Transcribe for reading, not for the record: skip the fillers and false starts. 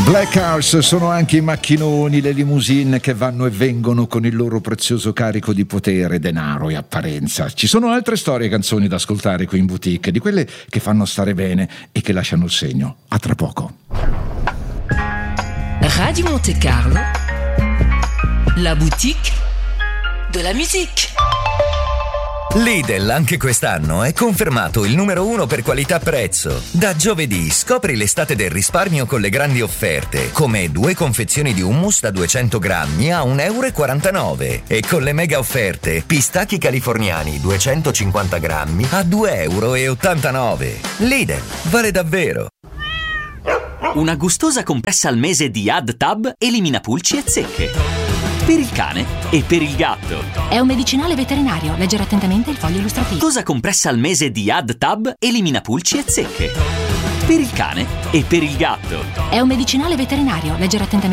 Black Cars sono anche i macchinoni, le limousine che vanno e vengono con il loro prezioso carico di potere, denaro e apparenza. Ci sono altre storie e canzoni da ascoltare qui in boutique, di quelle che fanno stare bene e che lasciano il segno. A tra poco. Radio Monte Carlo, la boutique de la musique. Lidl anche quest'anno è confermato il numero 1 per qualità-prezzo. Da giovedì scopri l'estate del risparmio con le grandi offerte, come 2 confezioni di hummus da 200 grammi a 1,49 € e con le mega offerte pistacchi californiani 250 grammi a 2,89 €. Lidl, vale davvero. Una gustosa compressa al mese di AdTab elimina pulci e zecche. Per il cane e per il gatto. È un medicinale veterinario. Leggere attentamente il foglio illustrativo. Gustosa compressa al mese di AdTab elimina pulci e zecche. Per il cane e per il gatto. È un medicinale veterinario. Leggere attentamente